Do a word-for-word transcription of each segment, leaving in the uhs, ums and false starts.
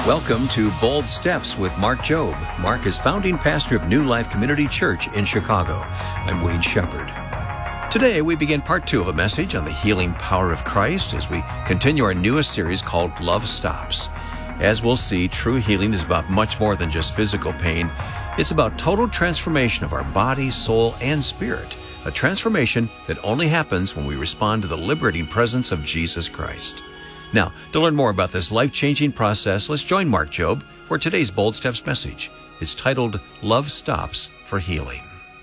Welcome to Bold Steps with Mark Jobe. Mark is founding pastor of New Life Community Church in Chicago. I'm Wayne Shepherd. Today we begin part two of a message on the healing power of Christ as we continue our newest series called Love Stops. As we'll see, true healing is about much more than just physical pain. It's about total transformation of our body, soul, and spirit. A transformation that only happens when we respond to the liberating presence of Jesus Christ. Now, to learn more about this life-changing process, let's join Mark Jobe for today's Bold Steps message. It's titled, Love Stops for Healing.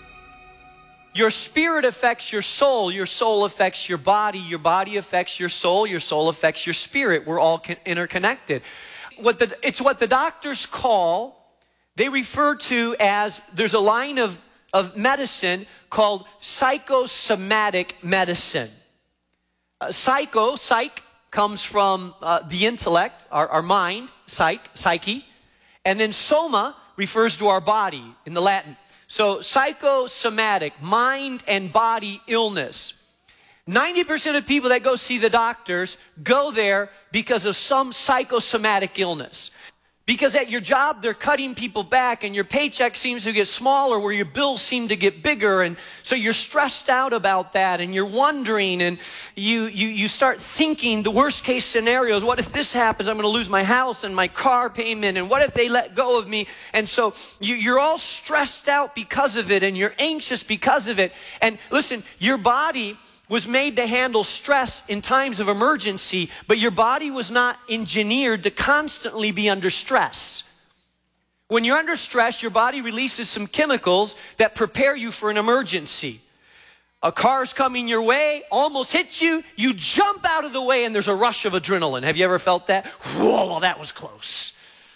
Your spirit affects your soul. Your soul affects your body. Your body affects your soul. Your soul affects your spirit. We're all interconnected. What the, it's what the doctors call, they refer to as, there's a line of, of medicine called psychosomatic medicine. Uh, psycho, psych, comes from uh, the intellect, our, our mind, psych, psyche, and then soma refers to our body in the Latin. So psychosomatic, mind and body illness. ninety percent of people that go see the doctors go there because of some psychosomatic illness. Because at your job, they're cutting people back and your paycheck seems to get smaller where your bills seem to get bigger. And so you're stressed out about that and you're wondering and you, you, you start thinking the worst case scenarios. What if this happens? I'm going to lose my house and my car payment. And what if they let go of me? And so you, you're all stressed out because of it and you're anxious because of it. And listen, your body was made to handle stress in times of emergency, but your body was not engineered to constantly be under stress. When you're under stress, your body releases some chemicals that prepare you for an emergency. A car's coming your way, almost hits you, you jump out of the way and there's a rush of adrenaline. Have you ever felt that? Whoa, well, that was close.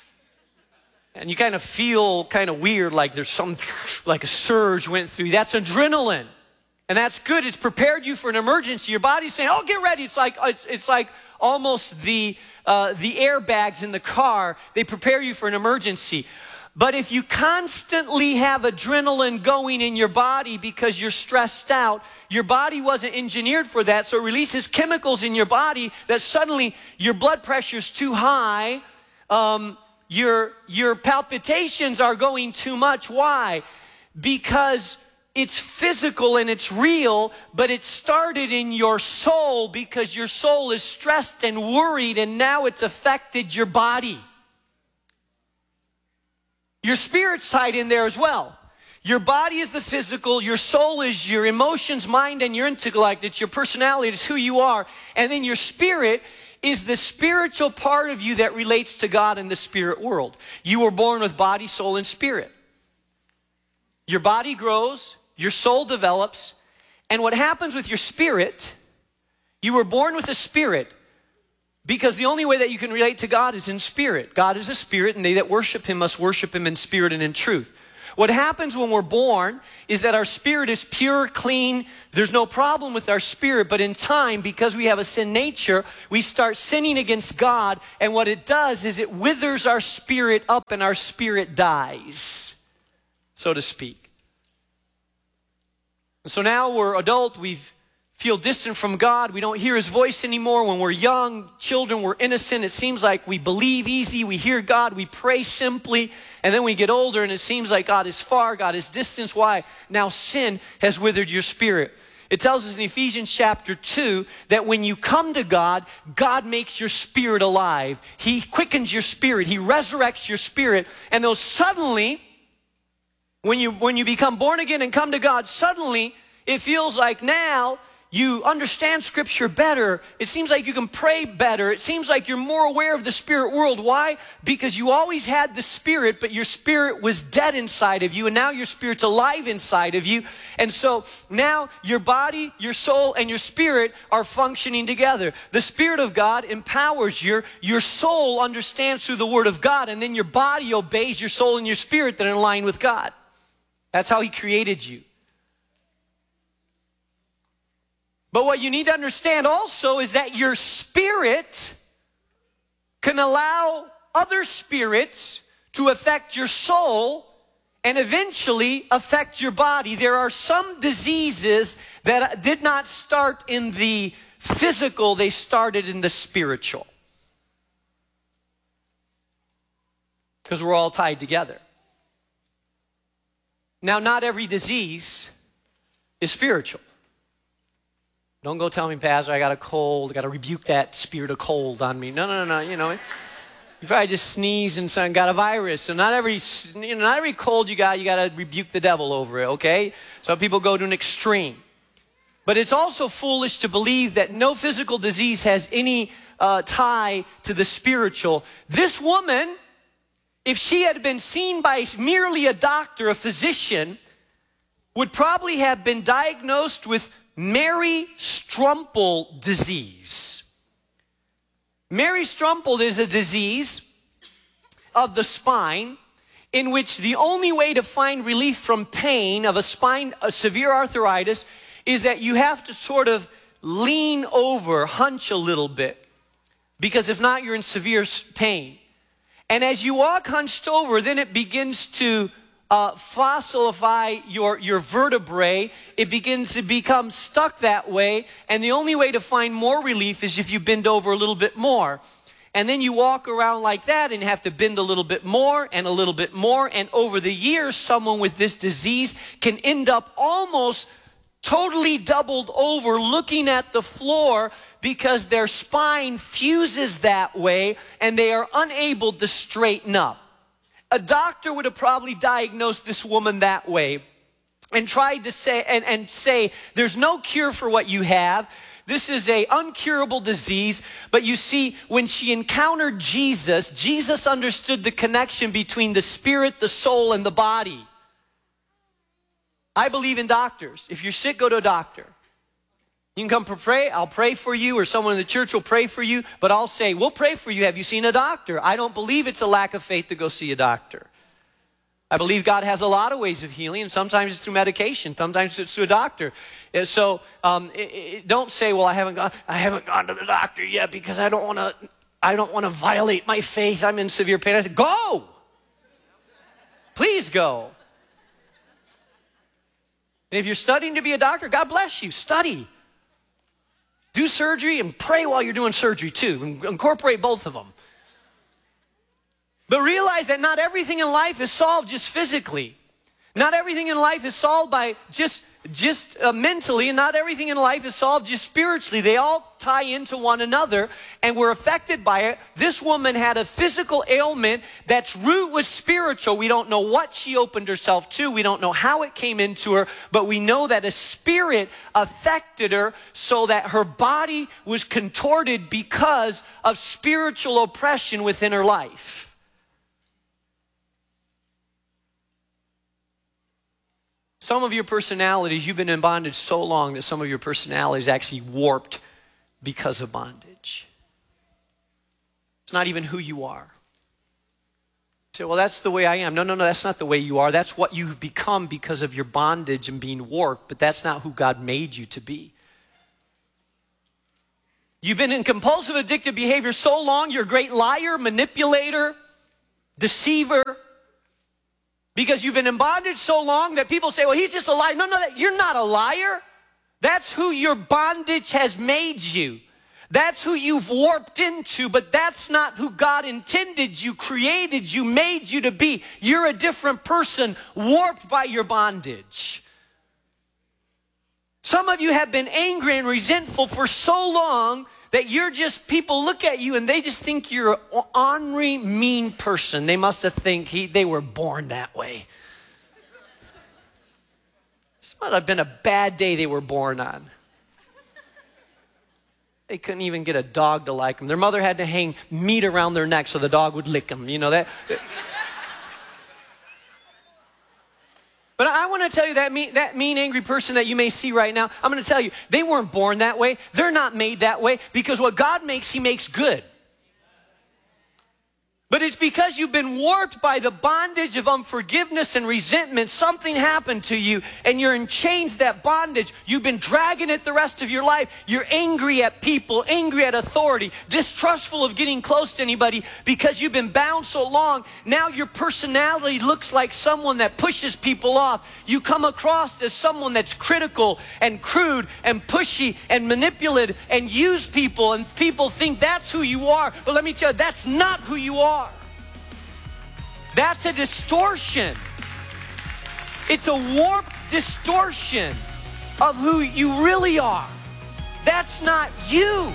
And you kind of feel kind of weird, like there's some, like a surge went through. That's adrenaline. And that's good. It's prepared you for an emergency. Your body's saying, oh, get ready. It's like, it's, it's like almost the, uh, the airbags in the car. They prepare you for an emergency. But if you constantly have adrenaline going in your body because you're stressed out, your body wasn't engineered for that. So it releases chemicals in your body that suddenly your blood pressure's too high. Um, your, your palpitations are going too much. Why? Because it's physical and it's real, but it started in your soul because your soul is stressed and worried and now it's affected your body. Your spirit's tied in there as well. Your body is the physical, your soul is your emotions, mind, and your intellect. It's your personality, it's who you are. And then your spirit is the spiritual part of you that relates to God in the spirit world. You were born with body, soul, and spirit. Your body grows, your soul develops, and what happens with your spirit, you were born with a spirit because the only way that you can relate to God is in spirit. God is a spirit, and they that worship him must worship him in spirit and in truth. What happens when we're born is that our spirit is pure, clean. There's no problem with our spirit, but in time, because we have a sin nature, we start sinning against God, and what it does is it withers our spirit up and our spirit dies, so to speak. So now we're adult, we feel distant from God, we don't hear his voice anymore. When we're young, children, we're innocent. It seems like we believe easy, we hear God, we pray simply, and then we get older and it seems like God is far, God is distant. Why? Now sin has withered your spirit. It tells us in Ephesians chapter two that when you come to God, God makes your spirit alive. He quickens your spirit, he resurrects your spirit, and those suddenly, When you, when you become born again and come to God, suddenly it feels like now you understand Scripture better. It seems like you can pray better. It seems like you're more aware of the spirit world. Why? Because you always had the spirit, but your spirit was dead inside of you, and now your spirit's alive inside of you. And so now your body, your soul, and your spirit are functioning together. The Spirit of God empowers you. Your soul understands through the Word of God, and then your body obeys your soul and your spirit that are in line with God. That's how he created you. But what you need to understand also is that your spirit can allow other spirits to affect your soul and eventually affect your body. There are some diseases that did not start in the physical, they started in the spiritual. because we're all tied together. Now, not every disease is spiritual. Don't go tell me, Pastor, I got a cold. I got to rebuke that spirit of cold on me. No, no, no, no. You know, you probably just sneezed and son got a virus. So not every, you know, not every cold you got, you got to rebuke the devil over it, okay? Some people go to an extreme. But it's also foolish to believe that no physical disease has any uh, tie to the spiritual. This woman, if she had been seen by merely a doctor, a physician, would probably have been diagnosed with Mary Strumple disease. Mary Strumple is a disease of the spine in which the only way to find relief from pain of a spine, a severe arthritis, is that you have to sort of lean over, hunch a little bit, because if not, you're in severe pain. And as you walk hunched over, then it begins to uh, fossilify your, your vertebrae. It begins to become stuck that way. And the only way to find more relief is if you bend over a little bit more. And then you walk around like that and have to bend a little bit more and a little bit more. And over the years, someone with this disease can end up almost totally doubled over looking at the floor because their spine fuses that way and they are unable to straighten up. A doctor would have probably diagnosed this woman that way and tried to say, and, and say, there's no cure for what you have. This is a uncurable disease. But you see, when she encountered Jesus, Jesus understood the connection between the spirit, the soul, and the body. I believe in doctors. If you're sick, go to a doctor. You can come for pray, I'll pray for you, or someone in the church will pray for you, but I'll say, we'll pray for you. Have you seen a doctor? I don't believe it's a lack of faith to go see a doctor. I believe God has a lot of ways of healing, and sometimes it's through medication, sometimes it's through a doctor. And so um, it, it, don't say, well, I haven't gone, I haven't gone to the doctor yet because I don't want to, I don't want to violate my faith. I'm in severe pain. I said, go. Please go. And if you're studying to be a doctor, God bless you. Study. Do surgery and pray while you're doing surgery too. Incorporate both of them. But realize that not everything in life is solved just physically. Not everything in life is solved by just, just uh, mentally, and not everything in life is solved just spiritually. They all tie into one another, and we're affected by it. This woman had a physical ailment that's root was spiritual. We don't know what she opened herself to. We don't know how it came into her, but we know that a spirit affected her so that her body was contorted because of spiritual oppression within her life. Some of your personalities, you've been in bondage so long that some of your personalities actually warped because of bondage. It's not even who you are. You say, well, that's the way I am. No, no, no, that's not the way you are. That's what you've become because of your bondage and being warped, but that's not who God made you to be. You've been in compulsive addictive behavior so long, you're a great liar, manipulator, deceiver, because you've been in bondage so long that people say, well, he's just a liar. No, no, you're not a liar. That's who your bondage has made you. That's who you've warped into, but that's not who God intended you, created you, made you to be. You're a different person warped by your bondage. Some of you have been angry and resentful for so long that you're just, people look at you and they just think you're an ornery, mean person. They must have think he, they were born that way. This might have been a bad day they were born on. They couldn't even get a dog to like them. Their mother had to hang meat around their neck so the dog would lick them. You know that? But I want to tell you that mean, that mean, angry person that you may see right now, I'm going to tell you, they weren't born that way. They're not made that way, because what God makes, he makes good. But it's because you've been warped by the bondage of unforgiveness and resentment. Something happened to you and you're in chains to that bondage. You've been dragging it the rest of your life. You're angry at people, angry at authority, distrustful of getting close to anybody because you've been bound so long. Now your personality looks like someone that pushes people off. You come across as someone that's critical and crude and pushy and manipulative and use people, and people think that's who you are. But let me tell you, that's not who you are. That's a distortion. It's a warped distortion of who you really are. That's not you.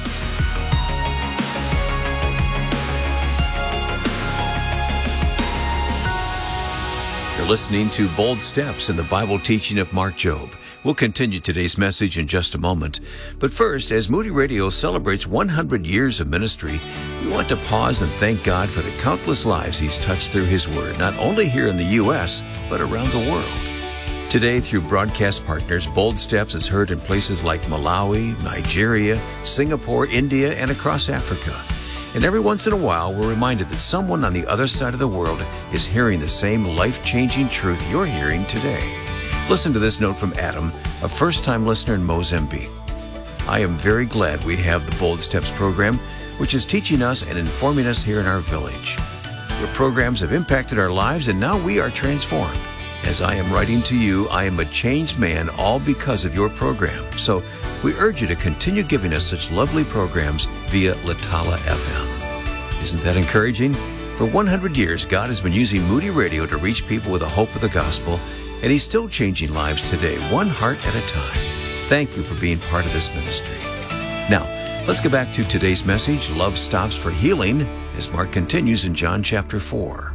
You're listening to Bold Steps in the Bible teaching of Mark Jobe. We'll continue today's message in just a moment. But first, as Moody Radio celebrates one hundred years of ministry, we want to pause and thank God for the countless lives He's touched through His Word, not only here in the U S, but around the world. Today, through broadcast partners, Bold Steps is heard in places like Malawi, Nigeria, Singapore, India, and across Africa. And every once in a while, we're reminded that someone on the other side of the world is hearing the same life-changing truth you're hearing today. Listen to this note from Adam, a first-time listener in Mozambique. I am very glad we have the Bold Steps program, which is teaching us and informing us here in our village. Your programs have impacted our lives, and now we are transformed. As I am writing to you, I am a changed man, all because of your program. So we urge you to continue giving us such lovely programs via Latala F M. Isn't that encouraging? For one hundred years, God has been using Moody Radio to reach people with the hope of the gospel, and He's still changing lives today, one heart at a time. Thank you for being part of this ministry. Now, let's get back to today's message, Love Stops for Healing, as Mark continues in John chapter four.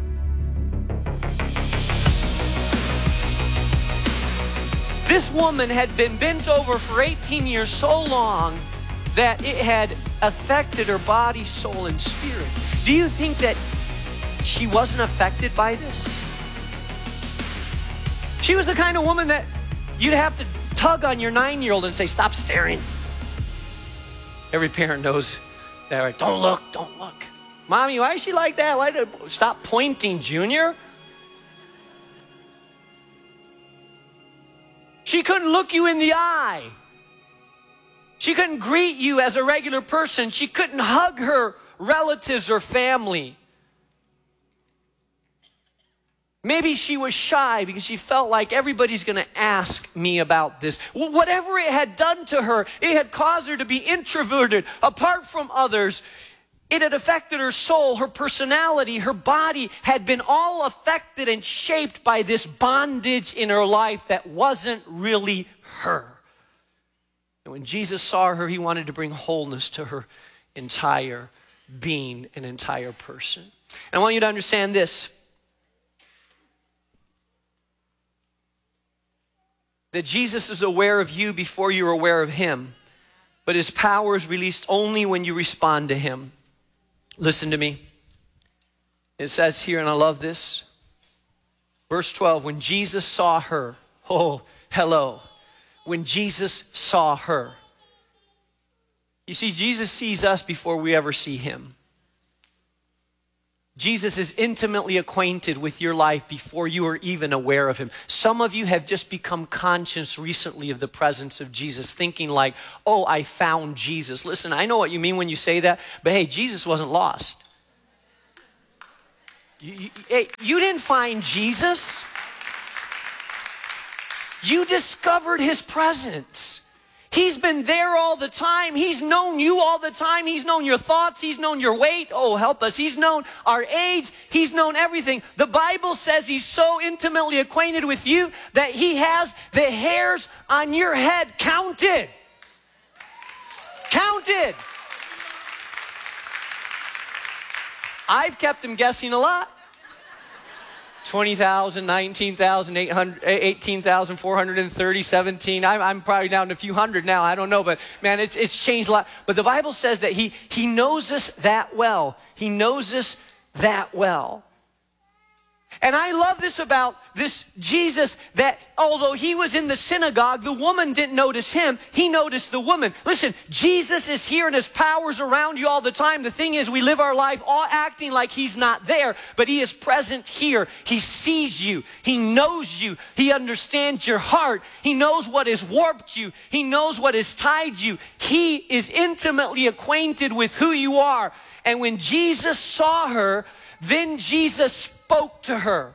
This woman had been bent over for eighteen years so long that it had affected her body, soul, and spirit. Do you think that she wasn't affected by this? She was the kind of woman that you'd have to tug on your nine-year-old and say, stop staring. Every parent knows that, right? Don't look, don't look. Mommy, why is she like that? Why did stop pointing, Junior? She couldn't look you in the eye. She couldn't greet you as a regular person. She couldn't hug her relatives or family. Maybe she was shy because she felt like everybody's going to ask me about this. Well, whatever it had done to her, it had caused her to be introverted, apart from others. It had affected her soul, her personality, her body had been all affected and shaped by this bondage in her life that wasn't really her. And when Jesus saw her, He wanted to bring wholeness to her entire being, an entire person. And I want you to understand this, that Jesus is aware of you before you're aware of Him, but His power is released only when you respond to Him. Listen to me. It says here, and I love this, verse twelve, when Jesus saw her, oh, hello, when Jesus saw her. You see, Jesus sees us before we ever see Him. Jesus is intimately acquainted with your life before you are even aware of Him. Some of you have just become conscious recently of the presence of Jesus, thinking like, oh, I found Jesus. Listen, I know what you mean when you say that, but hey, Jesus wasn't lost. You, you, hey, you didn't find Jesus. You discovered His presence. He's been there all the time. He's known you all the time. He's known your thoughts. He's known your weight. Oh, help us. He's known our age. He's known everything. The Bible says He's so intimately acquainted with you that He has the hairs on your head counted. Counted. I've kept Him guessing a lot. twenty thousand, nineteen thousand, eighteen thousand, four hundred thirty, seventeen. I'm, I'm probably down to a few hundred now. I don't know, but man, it's, it's changed a lot. But the Bible says that he, he knows us that well. He knows us that well. And I love this about this Jesus, that although He was in the synagogue, the woman didn't notice Him. He noticed the woman. Listen, Jesus is here and His power's around you all the time. The thing is, we live our life all acting like He's not there, but He is present here. He sees you. He knows you. He understands your heart. He knows what has warped you. He knows what has tied you. He is intimately acquainted with who you are. And when Jesus saw her, then Jesus spoke to her.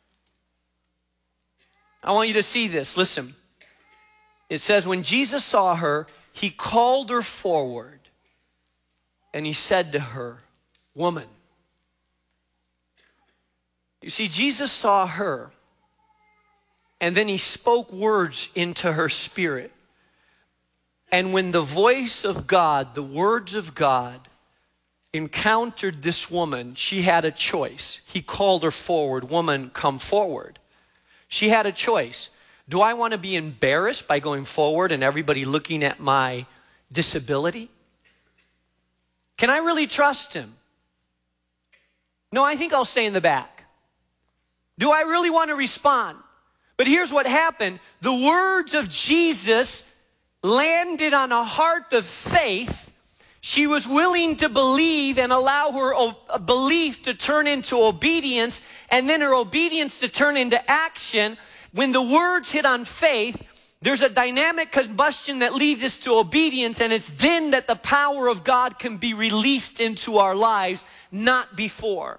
I want you to see this. Listen. It says, when Jesus saw her, He called her forward and He said to her, woman, You see, Jesus saw her, and then he spoke words into her spirit. And when the voice of God, the words of God, encountered this woman, she had a choice. He called her forward. Woman, come forward. She had a choice. Do I want to be embarrassed by going forward and everybody looking at my disability? Can I really trust him? No, I think I'll stay in the back. Do I really want to respond? But here's what happened. The words of Jesus landed on a heart of faith. She was willing to believe and allow her o- belief to turn into obedience, and then her obedience to turn into action. When the words hit on faith, there's a dynamic combustion that leads us to obedience, and it's then that the power of God can be released into our lives, not before.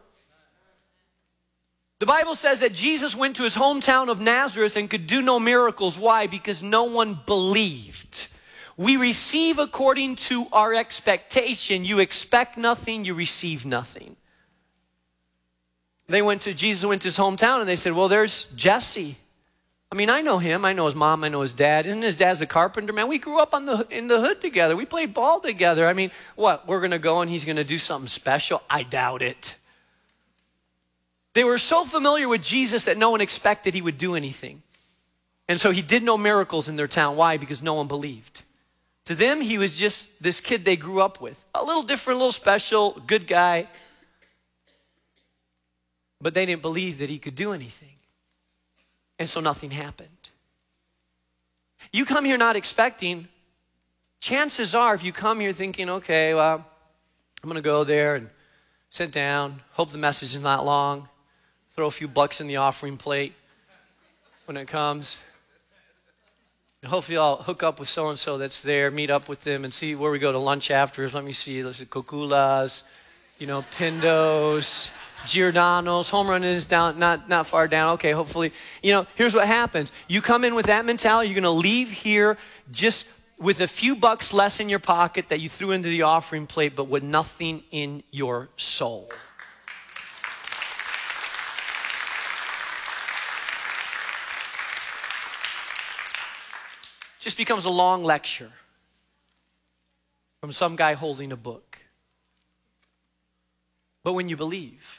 The Bible says that Jesus went to his hometown of Nazareth and could do no miracles. Why? Because no one believed. We receive according to our expectation. You expect nothing, you receive nothing. They went to, Jesus went to his hometown and they said, well, there's Jesse. I mean, I know him. I know his mom. I know his dad. Isn't his dad's a carpenter, man? We grew up on the in the hood together. We played ball together. I mean, what? We're going to go and he's going to do something special? I doubt it. They were so familiar with Jesus that no one expected he would do anything. And so he did no miracles in their town. Why? Because no one believed. To them, he was just this kid they grew up with. A little different, a little special, good guy. But they didn't believe that he could do anything. And so nothing happened. You come here not expecting, chances are if you come here thinking, okay, well, I'm going to go there and sit down, hope the message is not long, throw a few bucks in the offering plate when it comes. And hopefully I'll hook up with so-and-so that's there, meet up with them and see where we go to lunch after. Let me see, let's see, Coculas, you know, Pindos, Giordano's. Home Run is down, not, not far down. Okay, hopefully. You know, here's what happens. You come in with that mentality, you're going to leave here just with a few bucks less in your pocket that you threw into the offering plate, but with nothing in your soul. Just becomes a long lecture from some guy holding a book. But when you believe,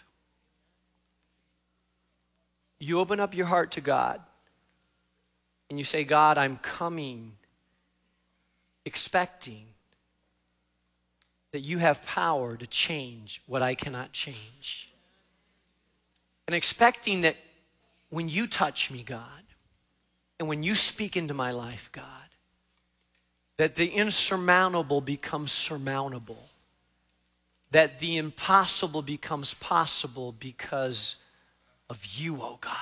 you open up your heart to God and you say, God, I'm coming expecting that you have power to change what I cannot change. And expecting that when you touch me, God, and when you speak into my life, God, that the insurmountable becomes surmountable. That the impossible becomes possible because of you, oh God.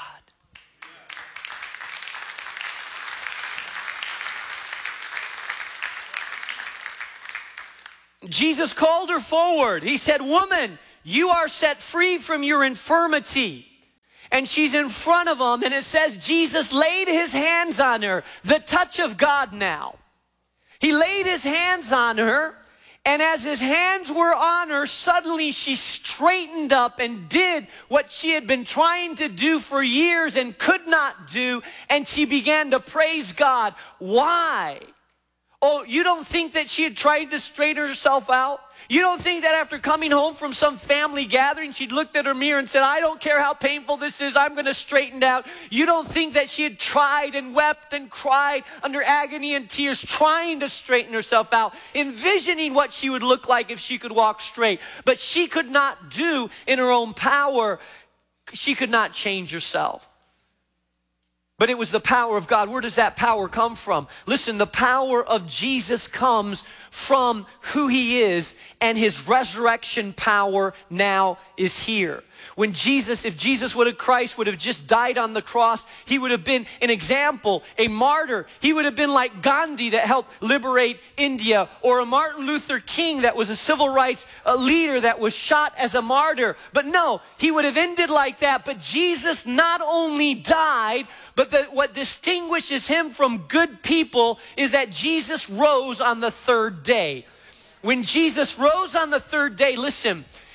Jesus called her forward. He said, woman, you are set free from your infirmity. And she's in front of him, and it says Jesus laid his hands on her. The touch of God now. He laid his hands on her, and as his hands were on her, suddenly she straightened up and did what she had been trying to do for years and could not do, and she began to praise God. Why? Oh, you don't think that she had tried to straighten herself out? You don't think that after coming home from some family gathering, she'd looked at her mirror and said, I don't care how painful this is, I'm going to straighten out. You don't think that she had tried and wept and cried under agony and tears, trying to straighten herself out, envisioning what she would look like if she could walk straight. But she could not do in her own power. She could not change herself. But it was the power of God. Where does that power come from? Listen, the power of Jesus comes from who he is, and his resurrection power now is here. When Jesus, if Jesus would have, Christ would have just died on the cross, he would have been an example, a martyr. He would have been like Gandhi that helped liberate India, or a Martin Luther King that was a civil rights uh, leader that was shot as a martyr. But no, he would have ended like that. But Jesus not only died, but the, what distinguishes him from good people is that Jesus rose on the third day. When Jesus rose on the third day, listen,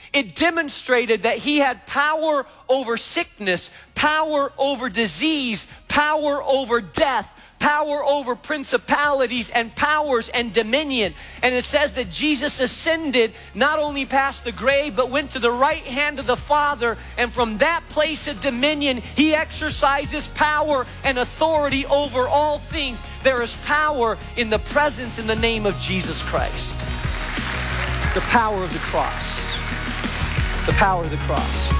It demonstrated that he had power over sickness, power over disease, power over death, power over principalities and powers and dominion. And it says that Jesus ascended not only past the grave, but went to the right hand of the Father. And from that place of dominion, he exercises power and authority over all things. There is power in the presence, in the name of Jesus Christ. It's the power of the cross. The power of the cross.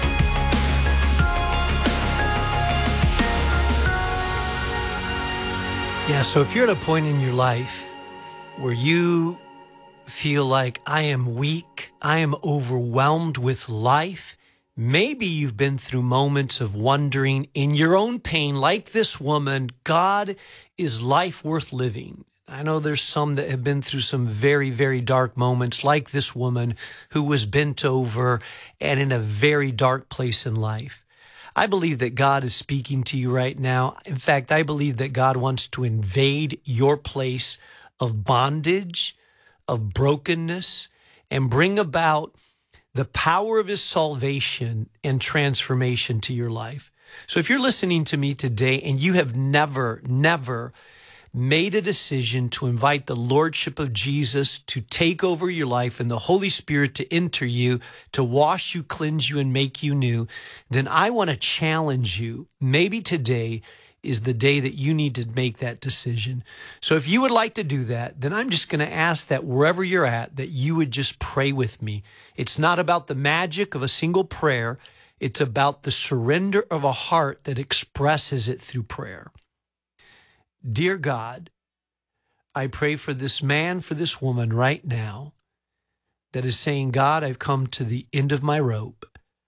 Yeah, so if you're at a point in your life where you feel like I am weak, I am overwhelmed with life, maybe you've been through moments of wondering in your own pain, like this woman, God, is life worth living? I know there's some that have been through some very, very dark moments, like this woman who was bent over and in a very dark place in life. I believe that God is speaking to you right now. In fact, I believe that God wants to invade your place of bondage, of brokenness, and bring about the power of his salvation and transformation to your life. So if you're listening to me today and you have never, never made a decision to invite the Lordship of Jesus to take over your life and the Holy Spirit to enter you, to wash you, cleanse you, and make you new, then I want to challenge you. Maybe today is the day that you need to make that decision. So if you would like to do that, then I'm just going to ask that wherever you're at, that you would just pray with me. It's not about the magic of a single prayer. It's about the surrender of a heart that expresses it through prayer. Dear God, I pray for this man, for this woman right now that is saying, God, I've come to the end of my rope.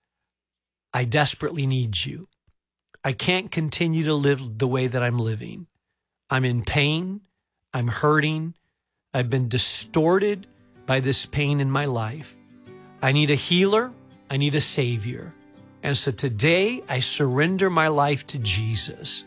I desperately need you. I can't continue to live the way that I'm living. I'm in pain. I'm hurting. I've been distorted by this pain in my life. I need a healer. I need a savior. And so today I surrender my life to Jesus.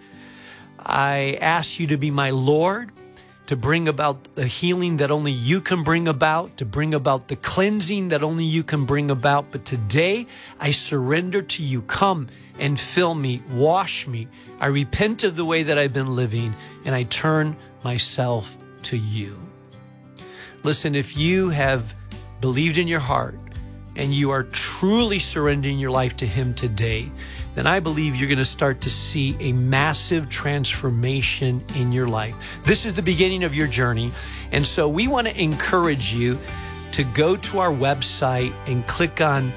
I ask you to be my Lord, to bring about the healing that only you can bring about, to bring about the cleansing that only you can bring about. But today, I surrender to you. Come and fill me, wash me. I repent of the way that I've been living, and I turn myself to you. Listen, if you have believed in your heart and you are truly surrendering your life to him today, then I believe you're going to start to see a massive transformation in your life. This is the beginning of your journey. And so we want to encourage you to go to our website and click on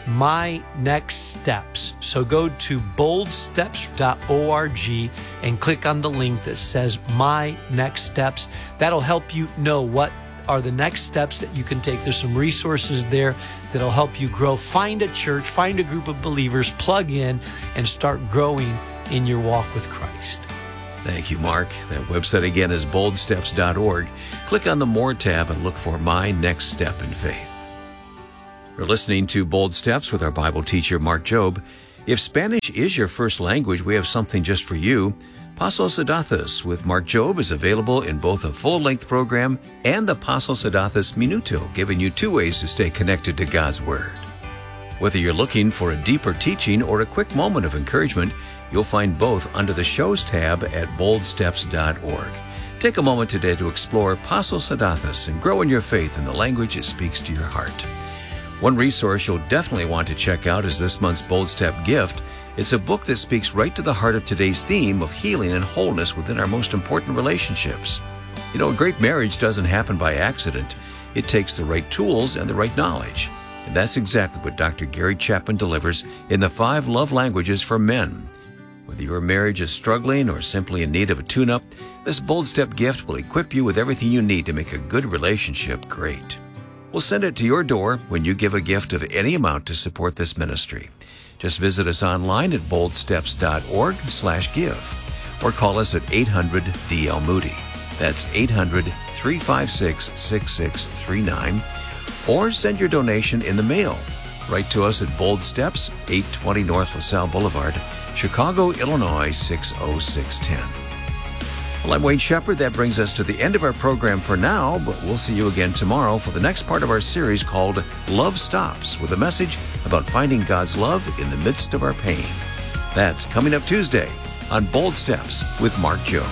My Next Steps. So go to bold steps dot org and click on the link that says My Next Steps. That'll help you know what are the next steps that you can take. There's some resources there that'll help you grow. Find a church, find a group of believers, plug in, and start growing in your walk with Christ. Thank you, Mark. That website again is bold steps dot org. Click on the More tab and look for My Next Step in Faith. You're listening to Bold Steps with our Bible teacher, Mark Jobe. If Spanish is your first language, we have something just for you. Pasos Adathos with Mark Jobe is available in both a full-length program and the Pasos Adathos Minuto, giving you two ways to stay connected to God's Word. Whether you're looking for a deeper teaching or a quick moment of encouragement, you'll find both under the Shows tab at bold steps dot org. Take a moment today to explore Pasos Adathos and grow in your faith in the language it speaks to your heart. One resource you'll definitely want to check out is this month's Bold Step gift. It's a book that speaks right to the heart of today's theme of healing and wholeness within our most important relationships. You know, a great marriage doesn't happen by accident. It takes the right tools and the right knowledge. And that's exactly what Doctor Gary Chapman delivers in the Five Love Languages for Men. Whether your marriage is struggling or simply in need of a tune-up, this Bold Step gift will equip you with everything you need to make a good relationship great. We'll send it to your door when you give a gift of any amount to support this ministry. Just visit us online at bold steps dot org slash give or call us at eight hundred D L Moody. That's eight hundred, three five six, six six three nine. Or send your donation in the mail. Write to us at Bold Steps, eight twenty North LaSalle Boulevard, Chicago, Illinois six oh six one oh. Well, I'm Wayne Shepherd. That brings us to the end of our program for now, but we'll see you again tomorrow for the next part of our series called Love Stops, with a message about finding God's love in the midst of our pain. That's coming up Tuesday on Bold Steps with Mark Jobe.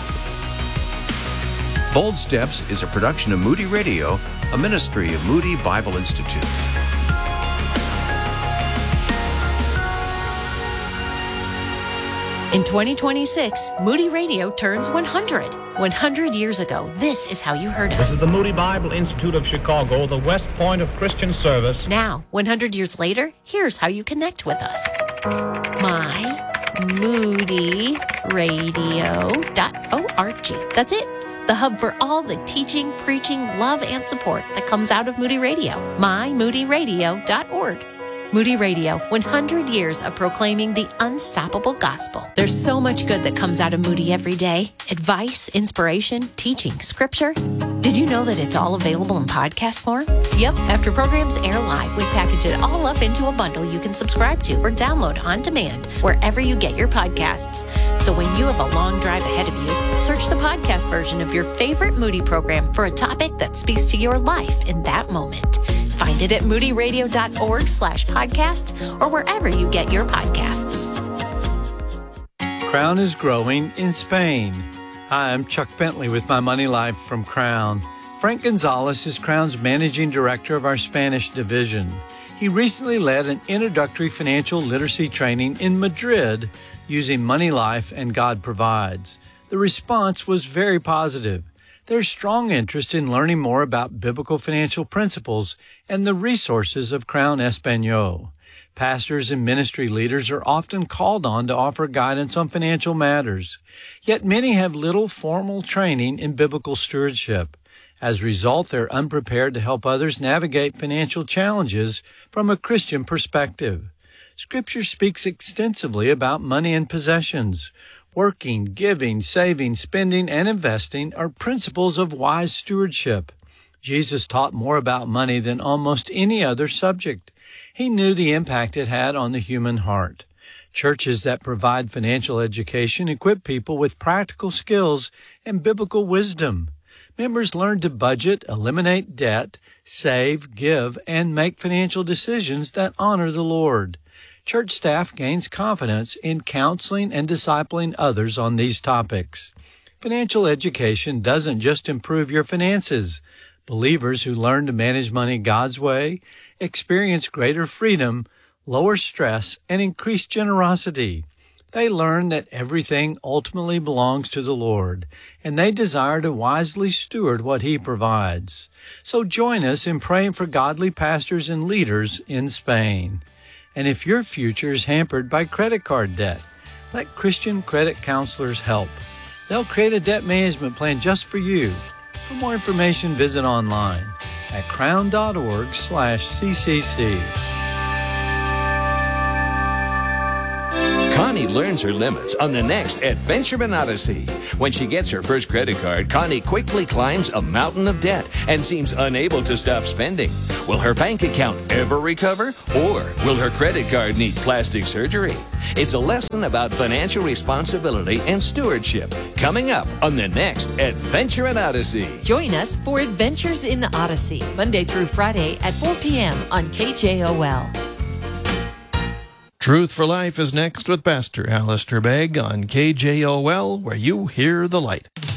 Bold Steps is a production of Moody Radio, a ministry of Moody Bible Institute. In twenty twenty-six, Moody Radio turns one hundred. one hundred years ago, this is how you heard us. This is the Moody Bible Institute of Chicago, the West Point of Christian service. Now, one hundred years later, here's how you connect with us. My Moody Radio dot org. That's it. The hub for all the teaching, preaching, love, and support that comes out of Moody Radio. My Moody Radio dot org. Moody Radio, one hundred years of proclaiming the unstoppable gospel. There's so much good that comes out of Moody every day. Advice, inspiration, teaching, scripture. Did you know that it's all available in podcast form? Yep, after programs air live, we package it all up into a bundle you can subscribe to or download on demand wherever you get your podcasts. So when you have a long drive ahead of you, search the podcast version of your favorite Moody program for a topic that speaks to your life in that moment. Find it at moody radio dot org slash podcast or wherever you get your podcasts. Crown is growing in Spain. Hi, I'm Chuck Bentley with My Money Life from Crown. Frank Gonzalez is Crown's managing director of our Spanish division. He recently led an introductory financial literacy training in Madrid using Money Life and God Provides. The response was very positive. There's strong interest in learning more about biblical financial principles and the resources of Crown Espanol. Pastors and ministry leaders are often called on to offer guidance on financial matters, yet many have little formal training in biblical stewardship. As a result, they're unprepared to help others navigate financial challenges from a Christian perspective. Scripture speaks extensively about money and possessions. Working, giving, saving, spending, and investing are principles of wise stewardship. Jesus taught more about money than almost any other subject. He knew the impact it had on the human heart. Churches that provide financial education equip people with practical skills and biblical wisdom. Members learn to budget, eliminate debt, save, give, and make financial decisions that honor the Lord. Church staff gains confidence in counseling and discipling others on these topics. Financial education doesn't just improve your finances. Believers who learn to manage money God's way experience greater freedom, lower stress, and increased generosity. They learn that everything ultimately belongs to the Lord, and they desire to wisely steward what He provides. So join us in praying for godly pastors and leaders in Spain. And if your future is hampered by credit card debt, let Christian credit counselors help. They'll create a debt management plan just for you. For more information, visit online at crown dot org slash C C C. Connie learns her limits on the next Adventureman Odyssey. When she gets her first credit card, Connie quickly climbs a mountain of debt and seems unable to stop spending. Will her bank account ever recover? Or will her credit card need plastic surgery? It's a lesson about financial responsibility and stewardship coming up on the next Adventureman Odyssey. Join us for Adventures in Odyssey, Monday through Friday at four p.m. on K J O L. Truth for Life is next with Pastor Alistair Begg on K J O L, where you hear the light.